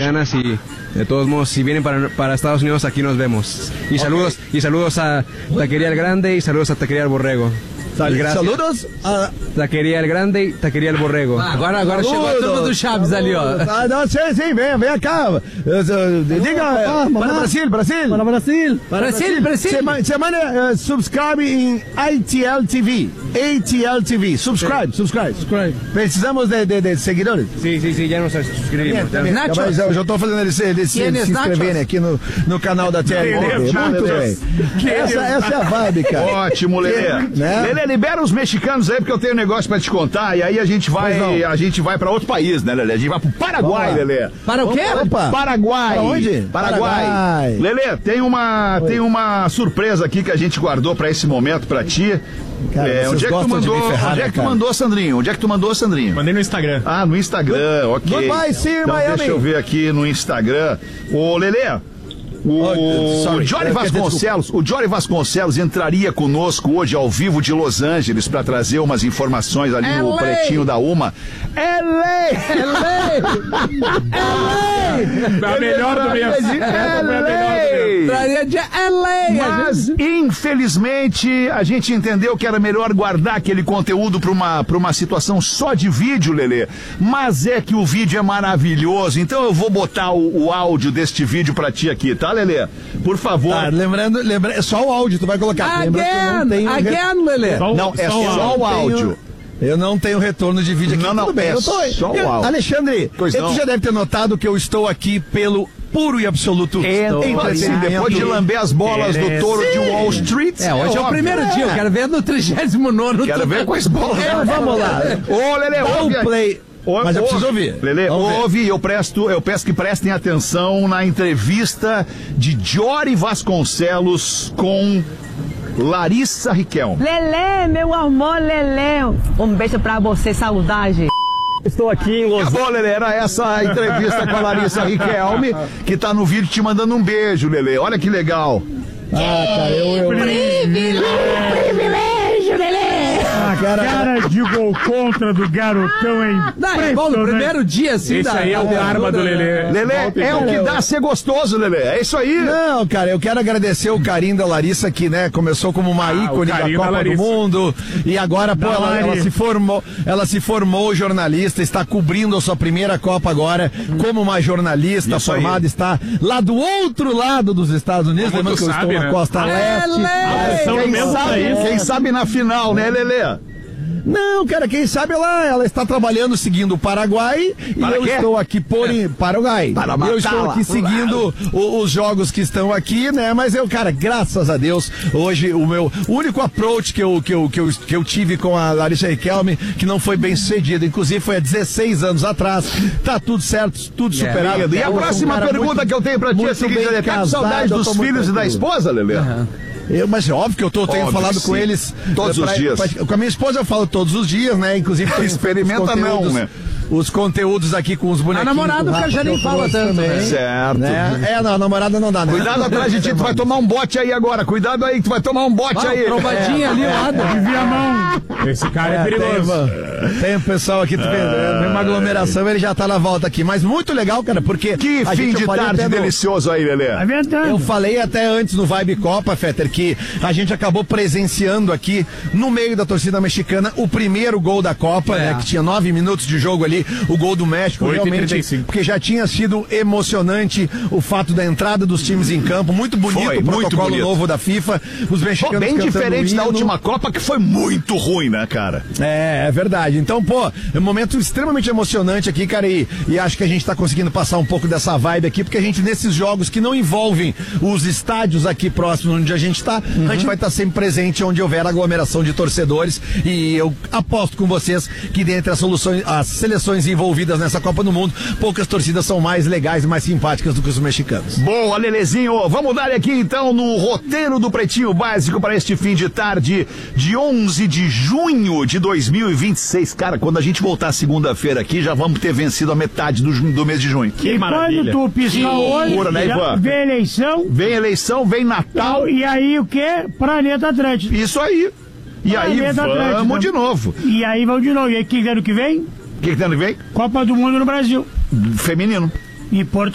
ganas y de todos modos, si vienen para Estados Unidos, aquí nos vemos. Y saludos a Taquería El Grande y saludos a Taquería El Borrego. Saludos a Taqueria El Grande e Taqueria El Borrego. Agora chegou a turma do Chaves ali, ó. Sim, vem cá. Diga, para Brasil. Semana subscribe em ATL TV. Subscribe. Precisamos de seguidores. Sí, ya nos suscribimos. Eu já estou fazendo eles se inscreverem aqui no canal da TL. Muito bem. Essa é a vibe, cara. Ótimo, Lelê. Lelê, libera os mexicanos aí, porque eu tenho um negócio pra te contar. E aí a gente vai pra outro país, né, Lelê? A gente vai pro Paraguai, Lelê. Para o quê? Paraguai. Pra onde? Paraguai. Lelê, tem uma surpresa aqui que a gente guardou pra esse momento pra ti. Cara, onde é que tu mandou, Sandrinho? Onde é que tu mandou, Sandrinho? Mandei no Instagram. Ah, no Instagram, ok. Goodbye, see you, então, Miami. deixa eu ver aqui no Instagram. Ô, Lelê, o Jory Vasconcelos entraria conosco hoje ao vivo de Los Angeles para trazer umas informações ali no Pretinho da Uma. LA! A melhor do mês. Traria de LA. Mas, infelizmente, a gente entendeu que era melhor guardar aquele conteúdo para uma situação só de vídeo, Lelê. Mas é que o vídeo é maravilhoso, então eu vou botar o áudio deste vídeo para ti aqui, tá, Lelê? Por favor. Tá, lembrando, é só o áudio, tu vai colocar. Again, Lelê. Não, é só o áudio. Eu não tenho retorno de vídeo aqui. Não, bem, é só o áudio. Alexandre, tu já deve ter notado que eu estou aqui pelo puro e absoluto entretenimento. Depois de lamber as bolas do touro de Wall Street. Hoje é o primeiro dia, eu quero ver no 39º. Quero ver com as bolas. Vamos lá. Ô, Lelê, ouve play. Mas eu preciso ouvir. Lelê, ouve e eu peço que prestem atenção na entrevista de Jory Vasconcelos com Larissa Riquelme. Lelê, meu amor, Lelê. Um beijo pra você, saudade. Estou aqui em Los Angeles. Acabou, Lelê, era essa a entrevista com a Larissa Riquelme, que tá no vídeo te mandando um beijo, Lelê. Olha que legal. Privilégio, Lelê. Cara de gol contra do garotão, hein? Bom, no primeiro dia, assim, esse aí é o karma do Lelê. Lelê, é o que dá a ser gostoso, Lelê. É isso aí. Não, cara, eu quero agradecer o carinho da Larissa, que, né, começou como uma ícone da Copa do Mundo. E agora, pô, ela se formou jornalista, está cobrindo a sua primeira Copa agora como uma jornalista formada, está lá do outro lado dos Estados Unidos, lembrando que eu estou na costa leste. Quem sabe na final, né, Lelê? Não, cara, quem sabe ela está trabalhando seguindo o Paraguai e eu estou aqui Paraguai. Eu estou aqui seguindo os jogos que estão aqui, né? Mas cara, graças a Deus, hoje o meu único approach que eu tive com a Larissa Riquelme, que não foi bem sucedido, inclusive foi há 16 anos atrás, tá tudo certo, tudo superado. E a próxima pergunta que eu tenho pra ti é a seguinte, Lelê, tá com saudade dos filhos e da esposa, Lelê? Mas é óbvio que eu tenho falado com eles todos os dias. Com a minha esposa eu falo todos os dias, né? Inclusive experimenta não, né? Os conteúdos aqui com os bonequinhos. A namorada que já nem fala tanto, né? Certo. Né? Não, a namorada não dá, né? Cuidado atrás de ti, tu vai tomar um bote aí agora. Cuidado aí, que tu vai tomar um bote aí. Trombadinha ali, lado. Desvia a mão. Esse cara é perigoso. Tem o pessoal aqui, tem uma aglomeração, ele já tá na volta aqui. Mas muito legal, cara, porque... Que fim de tarde delicioso aí, Lelê. Eu falei até antes no Vibe Copa, Fetter, que a gente acabou presenciando aqui, no meio da torcida mexicana, o primeiro gol da Copa, né? Que tinha 9 minutos de jogo ali, o gol do México, realmente, porque já tinha sido emocionante o fato da entrada dos times em campo, muito bonito o protocolo novo da FIFA, os mexicanos bem diferente da última Copa, que foi muito ruim, né, cara? É verdade. Então, é um momento extremamente emocionante aqui, cara, e acho que a gente tá conseguindo passar um pouco dessa vibe aqui, porque a gente, nesses jogos que não envolvem os estádios aqui próximos onde a gente tá, a gente vai estar sempre presente onde houver aglomeração de torcedores, e eu aposto com vocês que dentre as seleções envolvidas nessa Copa do Mundo, poucas torcidas são mais legais e mais simpáticas do que os mexicanos. Boa, Lelezinho, vamos dar aqui então no roteiro do Pretinho Básico para este fim de tarde de 11 de junho de 2026. Cara, quando a gente voltar segunda-feira aqui, já vamos ter vencido a metade do mês de junho. Que maravilha. Quando tu piscar o olho, né, vem eleição. Vem eleição, vem Natal. E aí o quê? Planeta Atlântico. Isso aí. E aí vamos de novo. E aí vamos de novo. E aí que ano que vem? O que ano que vem? Copa do Mundo no Brasil. Feminino. E Porto